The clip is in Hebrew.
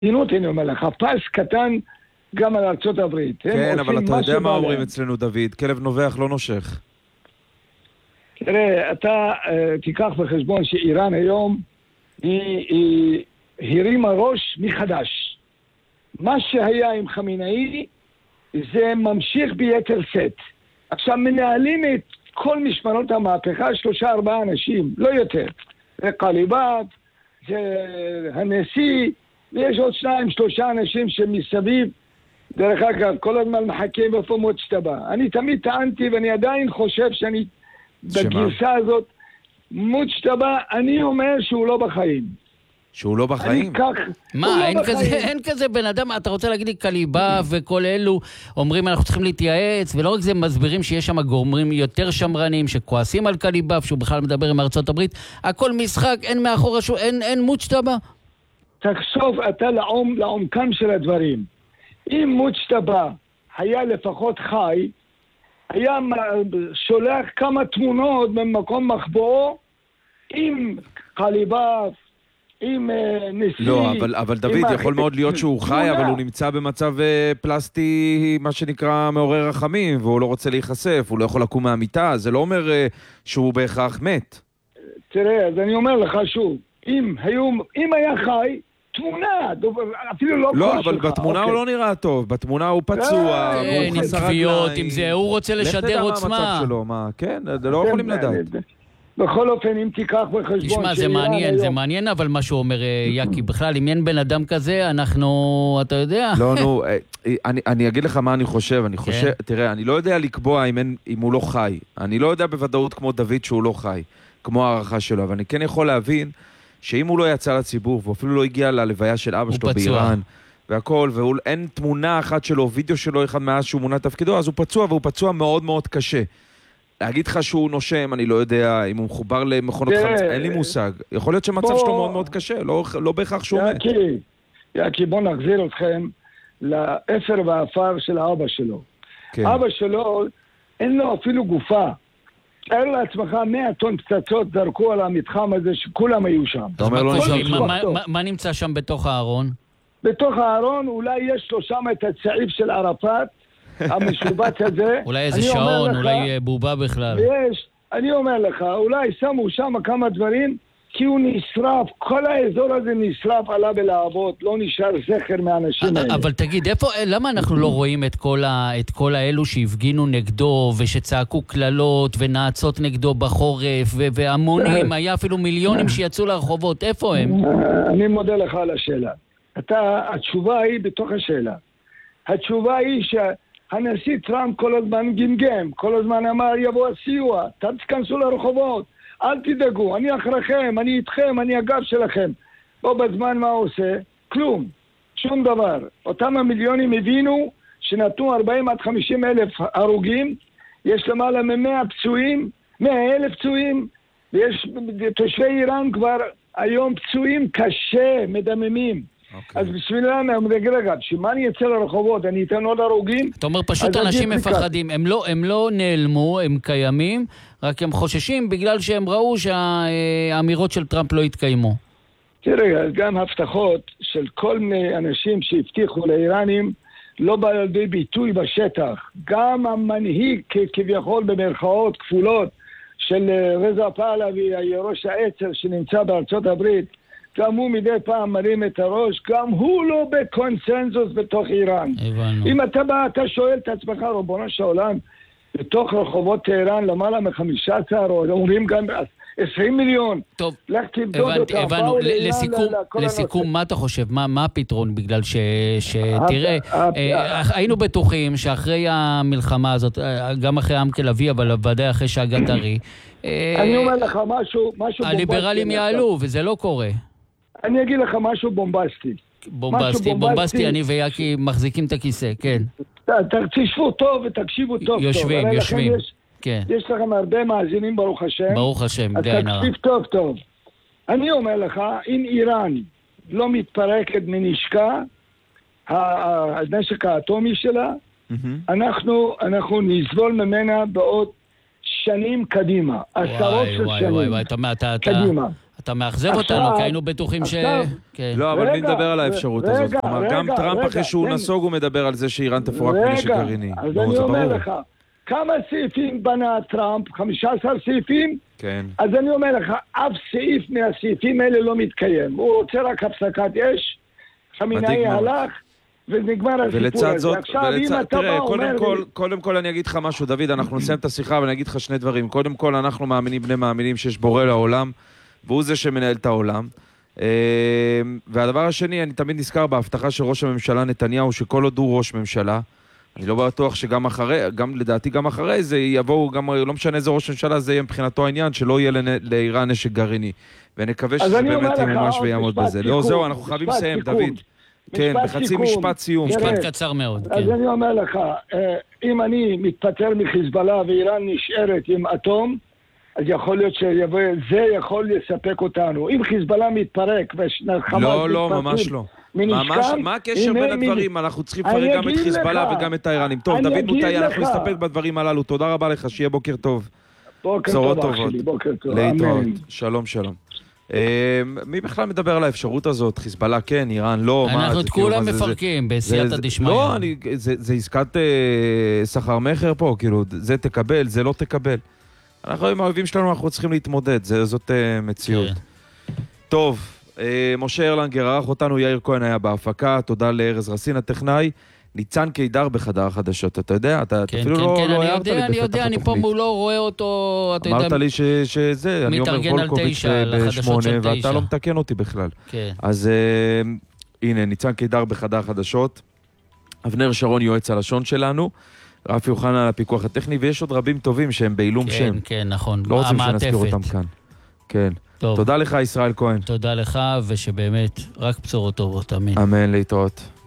עדינות אני אומר לך, פס קטן גם על ארצות הברית. כן, אבל אתה יודע מה אומרים אצלנו, דוד, כלב נובח לא נושך. תראה, אתה תיקח בחשבון שאיראן היום היא הרימה ראש מחדש. מה שהיה עם חמינאי זה ממשיך ביתר סט. עכשיו מנהלים את כל משמרות המהפכה 3-4 אנשים, לא יותר. זה קליבאב, זה הנשיא, ויש עוד 2-3 אנשים שמסביב. דרך אגב, כל הזמן מחכים איפה מוצ'טבה. אני תמיד טענתי ואני עדיין חושב שאני בגרסה הזאת, מוצ'טבה, אני אומר שהוא לא בחיים. שהוא לא בחיים? מה, אין כזה בן אדם, אתה רוצה להגיד לי קליבאב וכל אלו אומרים אנחנו צריכים להתייעץ, ולא רק זה מסבירים שיש שם גורמים יותר שמרנים שכועסים על קליבאב, שהוא בכלל מדבר עם ארצות הברית, הכל משחק, אין מאחורה, אין מוצ'טבה. תחשוב אתה לעומקם של הדברים. אם מוצ'טבה היה לפחות חי, היה שולח כמה תמונות במקום מחבואו עם קליבאב, עם נשיא. לא, אבל דוד, יכול מאוד להיות שהוא חי, אבל הוא נמצא במצב פלסטי, מה שנקרא מעורר רחמים, והוא לא רוצה להיחשף, הוא לא יכול לקום מהמיטה, זה לא אומר שהוא בהכרח מת. תראה, אז אני אומר לך שוב, אם היה חי, תמונה, אפילו לא... לא, אבל בתמונה הוא לא נראה טוב, בתמונה הוא פצוע, הוא חסר רגליים. עם זה, הוא רוצה לשדר עוצמה. כן, לא יכולים לדעת. בכל אופן, אם תיקח בחשבון... תשמע, זה מעניין, אבל מה שהוא אומר, יקי, בכלל, אם אין בן אדם כזה, אנחנו, אתה יודע... לא, נו, אני אגיד לך מה אני חושב, תראה, אני לא יודע לקבוע אם הוא לא חי, אני לא יודע בוודאות כמו דוד שהוא לא חי, כמו הערכה שלו, אבל אני כן יכול להבין שאם הוא לא יצא לציבור, ואפילו לא הגיע ללוויה של אבא שלו באיראן, והכל, ואין תמונה אחת שלו, וידאו שלו אחד מאז שהוא מונה תפקידו, אז הוא פצוע, והוא פצוע מאוד מאוד קשה. להגיד לך שהוא נושם, אני לא יודע, אם הוא מחובר למכונות חמצן, אין לי מושג. יכול להיות שמצב שלו מאוד מאוד קשה, לא בהכרח שהוא מת. יקי, בוא נחזיר אתכם לאפר והאפר של האבא שלו. אבא שלו, אין לו אפילו גופה. תאר לעצמך 100 טון פצצות זרקו על המתחם הזה שכולם היו שם. מה נמצא שם בתוך הארון? בתוך הארון אולי יש לו שם את הצעיף של ערפאת, המשובץ הזה. אולי איזה שעון, אולי בובה בכלל. אני אומר לך, אולי שמו שם כמה דברים, כי הוא נשרף, כל האזור הזה נשרף עליו בלהבות, לא נשאר זכר מהאנשים האלה. אבל תגיד, למה אנחנו לא רואים את כל האלו שהפגינו נגדו, ושצעקו כללות ונעצות נגדו בחורף, והמונים, היה אפילו מיליונים שיצאו לרחובות, איפה הם? אני מודה לך על השאלה. התשובה היא בתוך השאלה. התשובה היא שהנשיא טראמפ כל הזמן גמגם, כל הזמן אמר יבוא הסיוע, תכנסו לרחובות, אל תדאגו, אני אחריכם, אני איתכם, אני הגב שלכם. בו בזמן מה עושה? כלום, שום דבר. אותם המיליונים הבינו שנתנו 40,000-50,000 הרוגים, יש למעלה מ-100 פצועים, 100,000 פצועים, ויש תושבי איראן כבר היום פצועים קשה, מדממים. אז בשבילם, רגע, שמה אני יצא לרחובות, אני אתן עוד הרוגים? אתה אומר פשוט אנשים מפחדים, הם לא נעלמו, הם קיימים, רק הם חוששים בגלל שהם ראו שהאמירות של טראמפ לא התקיימו. תראה, גם הבטחות של כל מיני אנשים שהבטיחו לאיראנים לא בא לידי ביטוי בשטח. גם המנהיג כביכול במרכאות כפולות של רזה פהלוי, ראש העצר שנמצא בארצות הברית, גם הוא מדי פעם מרים את הראש, גם הוא לא בקונסנזוס בתוך איראן. הבנו. אם אתה בא, אתה שואל את עצמך, ריבונו של עולם, בתוך רחובות טהרן למעלה מ-15, או אומרים גם 20 מיליון. טוב, לך תבדוק אותם. הבנו. לסיכום, מה אתה חושב? מה הפתרון? בגלל שתראה, היינו בטוחים שאחרי המלחמה הזאת, גם אחרי עם תל אביב, אבל ודאי אחרי שהגת הרי, אני אומר לך משהו בומבסטי. הליברלים יעלו, וזה לא קורה. אני אגיד לך משהו בומבסטי. בומבסטי, אני ויקי מחזיקים את הכיסא, כן. תשבו טוב ותקשיבו טוב. יושבים. יש לכם הרבה מאזינים, ברוך השם. ברוך השם, אז תקשיב טוב. אני אומר לך, אם איראן לא מתפרקת מנשקה, הנשק האטומי שלה, אנחנו נסבול ממנה בעוד שנים קדימה. עשרות של שנים קדימה. אתה מאכזב אותנו, כי היינו בטוחים ש... לא, אבל מי מדבר על האפשרות הזאת? כלומר, גם טראמפ אחרי שהוא נסוג, הוא מדבר על זה שאיראן תפורק מנשק גרעיני. אז אני אומר לך, כמה סעיפים בנה טראמפ? 15 סעיפים? כן. אז אני אומר לך, אף סעיף מהסעיפים האלה לא מתקיים. הוא רוצה רק הפסקת אש, חמינאי הלך, ונגמר הסיפור הזה. עכשיו, אם אתה בא אומר... קודם כל אני אגיד לך משהו, דוד, אנחנו נסיים את השיחה ואני אגיד לך שני דברים. קודם כל, אנחנו מאמינים, בני מאמינים שיש בורא לעולם, והוא זה שמנהל את העולם. והדבר השני, אני תמיד נזכר בהבטחה של ראש הממשלה נתניהו, שכל עוד הוא ראש ממשלה, אני לא בטוח שגם אחרי, לדעתי גם אחרי זה יבואו, גם לא משנה איזה ראש ממשלה, זה יהיה מבחינתו העניין, שלא יהיה לאיראן נשק גרעיני. ונקווה שזה באמת ימומש ויעמוד בזה. לא, זהו, אנחנו חייבים לסיים, דוד. כן, בחצי משפט סיום. משפט קצר מאוד. אז אני אומר לך, אם אני מתפטר מחיזבאללה ואיראן נשארת עם אטום, אז יכול להיות שזה יכול לספק אותנו. אם חיזבאללה מתפרק וחמאס לא, ממש לא. מה הקשר בין הדברים? אנחנו צריכים לפרק גם את חיזבאללה וגם את האיראנים. טוב, דוד בוטאי, אנחנו נסתפק בדברים הללו. תודה רבה לך, שיהיה בוקר טוב. בוקר טוב, אח שלי, בוקר טוב. להתראות. שלום, שלום. מי בכלל מדבר על האפשרות הזאת? חיזבאללה כן, איראן לא. אנחנו את כולם מפרקים בסייעתא דשמיא. לא, זה עסקת שכר מכר פה, כאילו, זה תקבל, זה לא תקבל. אנחנו עם האויבים שלנו, אנחנו צריכים להתמודד, זאת מציאות. טוב, משה ארלנגר ערך אותנו, יאיר כהן היה בהפקה, תודה לארז רסין הטכנאי, ניצן קידר בחדר החדשות, אתה יודע, אתה אפילו לא הערת לי בפתח התוכנית. אני יודע, אני פה מולו רואה אותו, אתה יודע... אמרת לי שזה, אני אומר וולקוביץ' ב8, ואתה לא מתקן אותי בכלל. אז הנה, ניצן קידר בחדר החדשות, אבנר שרון יועץ הלשון שלנו, רפי אוחנה על הפיקוח הטכני, ויש עוד רבים טובים שהם בעילום שם. כן, נכון. לא רוצים שנזכיר אותם כאן. כן. תודה לך, ישראל כהן. תודה לך, ושבאמת רק בשורות טובות, אמן. אמן, להתראות.